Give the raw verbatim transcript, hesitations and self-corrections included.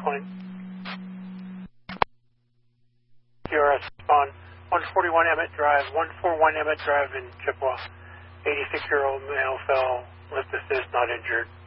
point. T R S respond. one forty-one Emmett Drive, one forty-one Emmett Drive in Chippewa. eighty-six-year-old male fell, lift assist, not injured.